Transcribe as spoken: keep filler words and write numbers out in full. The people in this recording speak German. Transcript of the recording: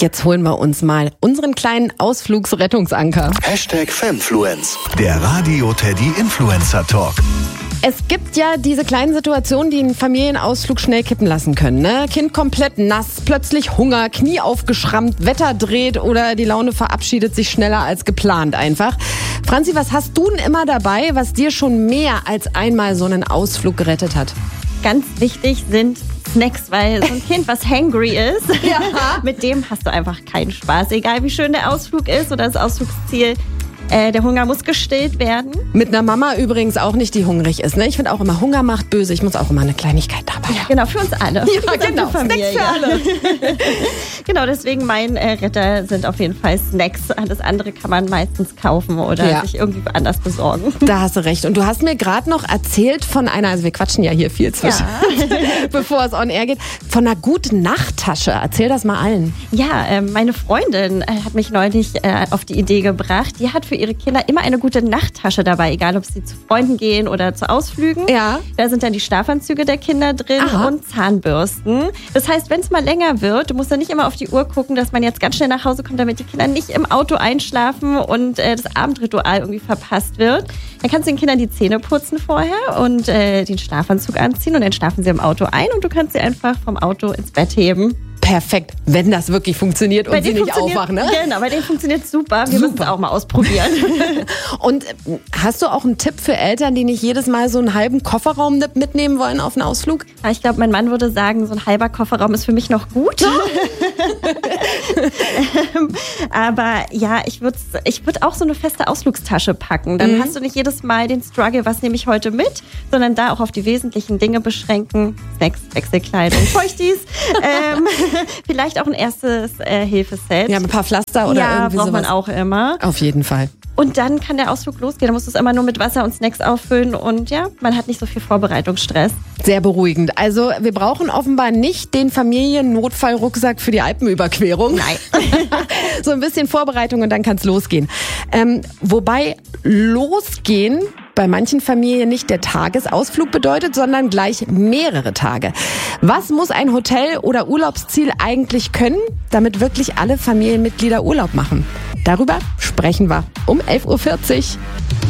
Jetzt holen wir uns mal unseren kleinen Ausflugsrettungsanker. Hashtag Fanfluence, der Radio Teddy Influencer Talk. Es gibt ja diese kleinen Situationen, die einen Familienausflug schnell kippen lassen können. Ne? Kind komplett nass, plötzlich Hunger, Knie aufgeschrammt, Wetter dreht oder die Laune verabschiedet sich schneller als geplant einfach. Franzi, was hast du denn immer dabei, was dir schon mehr als einmal so einen Ausflug gerettet hat? Ganz wichtig sind Snacks, weil so ein Kind, was hangry ist, ja. mit dem hast du einfach keinen Spaß. Egal wie schön der Ausflug ist oder das Ausflugsziel. Äh, der Hunger muss gestillt werden. Mit einer Mama übrigens auch nicht, die hungrig ist. Ne? Ich finde auch immer, Hunger macht böse. Ich muss auch immer eine Kleinigkeit dabei haben. Ja, genau, für uns alle. Ja, genau, Snacks für alle. Genau, deswegen mein äh, Retter sind auf jeden Fall Snacks. Alles andere kann man meistens kaufen oder ja. sich irgendwie anders besorgen. Da hast du recht. Und du hast mir gerade noch erzählt von einer, also wir quatschen ja hier viel zwischen, ja. bevor es on air geht, von einer guten Nachttasche. Erzähl das mal allen. Ja, äh, meine Freundin äh, hat mich neulich äh, auf die Idee gebracht. Die hat für ihre Kinder immer eine gute Nachttasche dabei, egal ob sie zu Freunden gehen oder zu Ausflügen. Ja. Da sind dann die Schlafanzüge der Kinder drin Aha. und Zahnbürsten. Das heißt, wenn es mal länger wird, du musst dann nicht immer auf die Uhr gucken, dass man jetzt ganz schnell nach Hause kommt, damit die Kinder nicht im Auto einschlafen und äh, das Abendritual irgendwie verpasst wird. Dann kannst du den Kindern die Zähne putzen vorher und äh, den Schlafanzug anziehen und dann schlafen sie im Auto ein und du kannst sie einfach vom Auto ins Bett heben. Perfekt, wenn das wirklich funktioniert und sie nicht aufwachen. Ne? Genau, bei denen funktioniert es super. Wir super. müssen es auch mal ausprobieren. Und hast du auch einen Tipp für Eltern, die nicht jedes Mal so einen halben Kofferraum mitnehmen wollen auf einen Ausflug? Ja, ich glaube, mein Mann würde sagen, so ein halber Kofferraum ist für mich noch gut. ähm, aber ja, ich würde ich würd auch so eine feste Ausflugstasche packen. Dann mhm. hast du nicht jedes Mal den Struggle, was nehme ich heute mit, sondern da auch auf die wesentlichen Dinge beschränken. Snacks, Wechselkleidung, Feuchtis. ähm, Vielleicht auch ein erstes äh, Hilfeset. Ja, ein paar Pflaster oder ja, irgendwie braucht sowas. man auch immer. Auf jeden Fall. Und dann kann der Ausflug losgehen. Da musst du es immer nur mit Wasser und Snacks auffüllen und ja, man hat nicht so viel Vorbereitungsstress. Sehr beruhigend. Also wir brauchen offenbar nicht den Familiennotfallrucksack für die Alpenüberquerung. Nein. So ein bisschen Vorbereitung und dann kann es losgehen. Ähm, wobei losgehen bei manchen Familien nicht der Tagesausflug bedeutet, sondern gleich mehrere Tage. Was muss ein Hotel oder Urlaubsziel eigentlich können, damit wirklich alle Familienmitglieder Urlaub machen? Darüber sprechen wir um elf Uhr vierzig.